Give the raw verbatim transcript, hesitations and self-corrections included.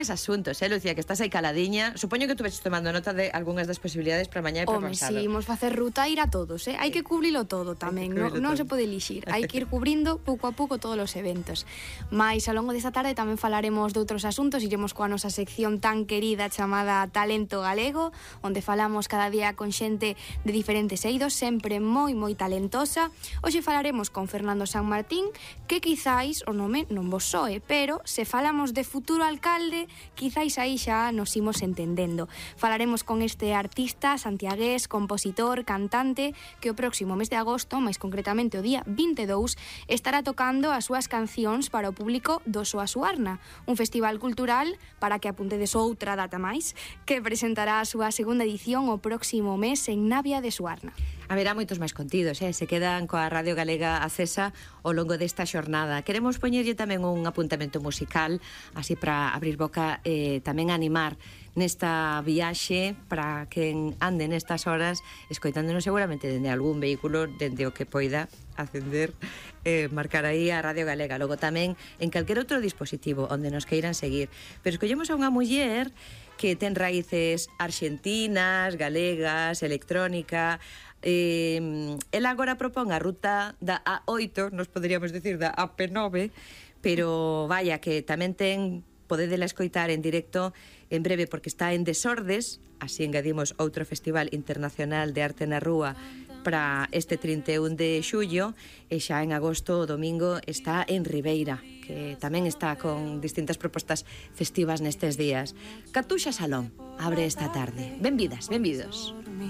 asuntos, eh, Lucía, que estás aí caladiña. Supoño que tú ves tomando nota de algunhas das posibilidades para mañá e para Home, pasado. si, imos facer ruta ir a todos, eh? Hai que cubrilo todo tamén, non no se pode elixir. Hai que ir cubrindo pouco a pouco todos os eventos. Mais ao longo desta tarde tamén falaremos de outros asuntos, iremos coa nosa sección tan querida chamada Talento Galego, onde falamos cada día con xente de diferentes eidos, sempre moi moi talentosa. Hoxe falaremos con Fernando San Martín, que quizáis o nome non vos soe, pero se falamos de futuro alcalde, quizáis aí xa nos imos entendendo. Falaremos con este artista santiagués, compositor, cantante, que o próximo mes de agosto, máis concretamente o día vinte e dous, estará tocando as súas cancións para o público do Soa Suarna, un festival cultural, para que apuntedes outra data máis, que presentará a súa segunda edición o próximo mes en Navia de Suarna. Haberá moitos máis contidos, eh? Se quedan coa Radio Galega acesa ao longo desta xornada. Queremos poñerlle tamén un apuntamento musical, así para abrir boca e eh, tamén animar nesta viaxe para quen ande nestas horas escoitándonos seguramente dende algún vehículo, dende o que poida acender, eh, marcar aí a Radio Galega, logo tamén en calquer outro dispositivo onde nos queiran seguir. Pero escollemos a unha muller que ten raíces arxentinas, galegas, electrónica. Eh, ela agora propón a ruta da A oito, nos poderíamos decir da A P nove, pero vaya que tamén ten, podedela escoitar en directo en breve porque está en Desordes, así engadimos outro festival internacional de arte na rúa para este trinta e un de xullo, e xa en agosto o domingo está en Ribeira, que tamén está con distintas propostas festivas nestes días. Catuxa Salón abre esta tarde. Benvidas, benvidos.